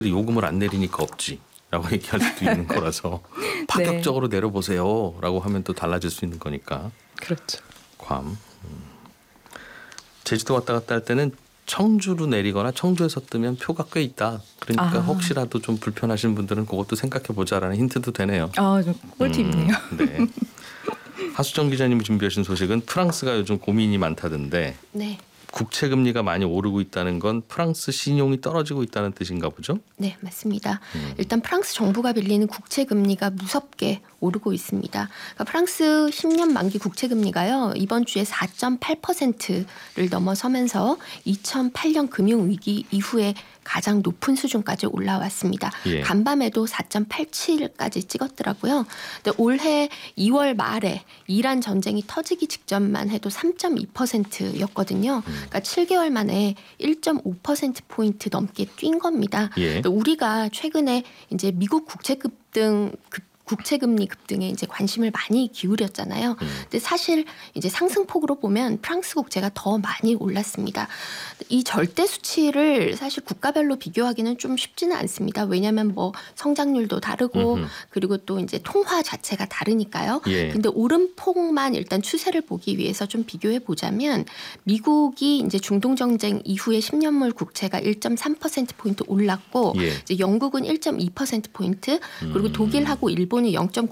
요금을 안 내리니까 없지 라고 얘기할 수도 있는 거라서 파격적으로 내려보세요 라고 하면 또 달라질 수 있는 거니까. 그렇죠. 괌. 제주도 왔다 갔다 할 때는 청주로 내리거나 청주에서 뜨면 표가 꽤 있다. 그러니까 혹시라도 좀 불편하신 분들은 그것도 생각해 보자라는 힌트도 되네요. 좀 꿀팁이네요. 네. 하수정 기자님이 준비하신 소식은 프랑스가 요즘 고민이 많다던데 네. 국채 금리가 많이 오르고 있다는 건 프랑스 신용이 떨어지고 있다는 뜻인가 보죠? 네, 맞습니다. 일단 프랑스 정부가 빌리는 국채 금리가 무섭게 오르고 있습니다. 그러니까 프랑스 10년 만기 국채 금리가요. 이번 주에 4.8%를 넘어서면서 2008년 금융 위기 이후에 가장 높은 수준까지 올라왔습니다. 예. 간밤에도 4.87까지 찍었더라고요. 근데 올해 2월 말에 이란 전쟁이 터지기 직전만 해도 3.2%였거든요. 그러니까 7개월 만에 1.5%포인트 넘게 뛴 겁니다. 예. 우리가 최근에 이제 미국 국채금리 급등에 이제 관심을 많이 기울였잖아요. 근데 사실 이제 상승폭으로 보면 프랑스 국채가 더 많이 올랐습니다. 이 절대 수치를 사실 국가별로 비교하기는 좀 쉽지는 않습니다. 왜냐하면 뭐 성장률도 다르고 그리고 또 이제 통화 자체가 다르니까요. 예. 근데 오름폭만 일단 추세를 보기 위해서 좀 비교해 보자면 미국이 이제 중동 전쟁 이후에 10년물 국채가 1.3%포인트 올랐고 예. 이제 영국은 1.2%포인트 그리고 독일하고 일본은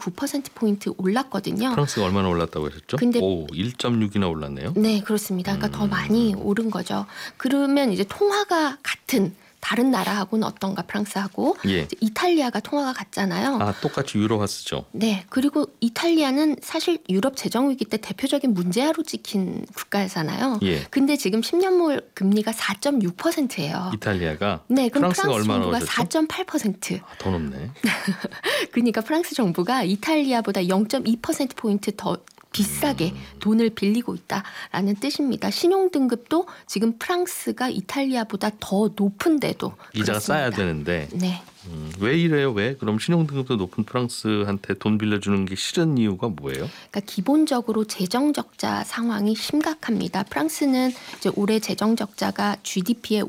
0.9%포인트 올랐거든요. 프랑스가 얼마나 올랐다고 하셨죠? 근데 1.6이나 올랐네요. 네, 그렇습니다. 그러니까 더 많이 오른 거죠. 그러면 이제 통화가 같은 다른 나라하고는 어떤가 프랑스하고 예. 이제 이탈리아가 통화가 같잖아요. 똑같이 유로화 쓰죠. 네, 그리고 이탈리아는 사실 유럽 재정 위기 때 대표적인 문제아로 찍힌 국가잖아요. 예. 근데 지금 10년물 금리가 4.6%예요. 이탈리아가 네, 그럼 프랑스가 프랑스 얼마나 정부가 오르셨죠? 4.8%. 더 높네. 그러니까 프랑스 정부가 이탈리아보다 0.2%포인트 더 비싸게 돈을 빌리고 있다라는 뜻입니다. 신용등급도 지금 프랑스가 이탈리아보다 더 높은데도 이자가 그렇습니다. 쌓여야 되는데 네. 왜 이래요? 왜? 그럼 신용등급도 높은 프랑스한테 돈 빌려주는 게 싫은 이유가 뭐예요? 그러니까 기본적으로 재정 적자 상황이 심각합니다. 프랑스는 이제 올해 재정 적자가 GDP의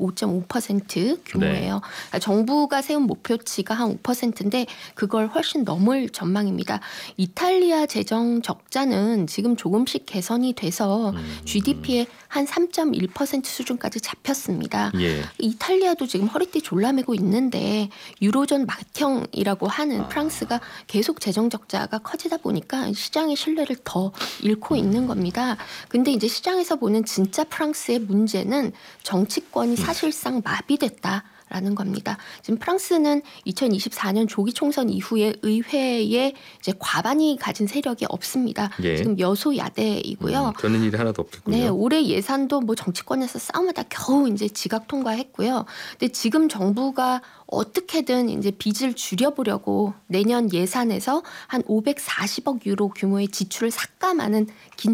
5.5% 규모예요. 네. 그러니까 정부가 세운 목표치가 한 5%인데 그걸 훨씬 넘을 전망입니다. 이탈리아 재정 적자는 지금 조금씩 개선이 돼서 GDP의 한 3.1% 수준까지 잡혔습니다. 예. 이탈리아도 지금 허리띠 졸라매고 있는데 유로존 맏형이라고 하는 프랑스가 계속 재정 적자가 커지다 보니까 시장의 신뢰를 더 잃고 있는 겁니다. 근데 이제 시장에서 보는 진짜 프랑스의 문제는 정치권이 사실상 마비됐다. 라는 겁니다. 지금 프랑스는 2024년 조기 총선 이후에 의회에 이제 과반이 가진 세력이 없습니다. 예. 지금 여소야대이고요. 되는 일이 하나도 없겠군요. 네, 올해 예산도 뭐 정치권에서 싸움하다 겨우 이제 지각 통과했고요. 근데 지금 정부가 어떻게든 이제 빚을 줄여보려고 내년 예산에서 한 540억 유로 규모의 지출을 삭감하는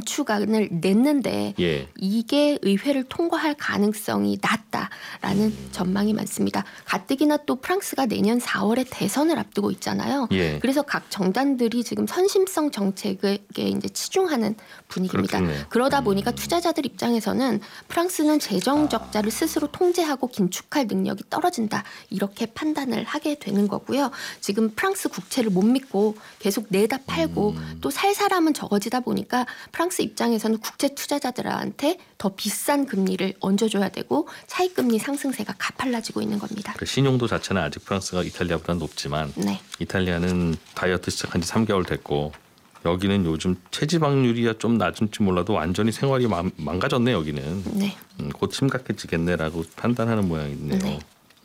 긴축안을 냈는데 예. 이게 의회를 통과할 가능성이 낮다라는 전망이 많습니다. 가뜩이나 또 프랑스가 내년 4월에 대선을 앞두고 있잖아요. 예. 그래서 각 정당들이 지금 선심성 정책에 이제 치중하는 분위기입니다. 그렇겠네요. 그러다 보니까 투자자들 입장에서는 프랑스는 재정 적자를 스스로 통제하고 긴축할 능력이 떨어진다. 이렇게 판단을 하게 되는 거고요. 지금 프랑스 국채를 못 믿고 계속 내다 팔고 또 살 사람은 적어지다 보니까 프랑스 입장에서는 국채 투자자들한테 더 비싼 금리를 얹어줘야 되고 차익금리 상승세가 가팔라지고 있는 겁니다. 신용도 자체는 아직 프랑스가 이탈리아보다 높지만 네. 이탈리아는 다이어트 시작한 지 3개월 됐고 여기는 요즘 체지방률이 좀 낮은지 몰라도 완전히 생활이 망가졌네 여기는. 네. 곧 심각해지겠네라고 판단하는 모양이네요. 네.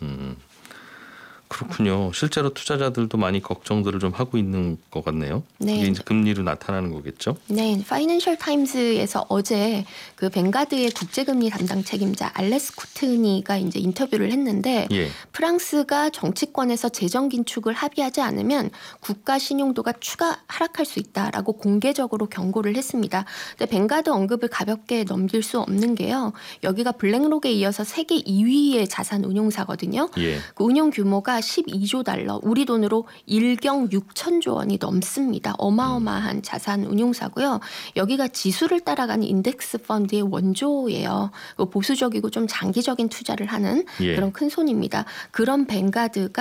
그렇군요. 실제로 투자자들도 많이 걱정들을 좀 하고 있는 것 같네요. 네. 이게 이제 금리로 나타나는 거겠죠? 네, 파이낸셜 타임스에서 어제 그 벵가드의 국제금리 담당 책임자 알레스 쿠트니가 이제 인터뷰를 했는데 예. 프랑스가 정치권에서 재정 긴축을 합의하지 않으면 국가 신용도가 추가 하락할 수 있다라고 공개적으로 경고를 했습니다. 근데 벵가드 언급을 가볍게 넘길 수 없는 게요. 여기가 블랙록에 이어서 세계 2위의 자산 운용사거든요. 예. 그 운용 규모가 12조 달러, 우리 돈으로 1경 6천조 원이 넘습니다. 어마어마한 자산 운용사고요. 여기가 지수를 따라가는 인덱스 펀드의 원조예요. 보수적이고 좀 장기적인 투자를 하는 예. 그런 큰 손입니다. 그런 뱅가드가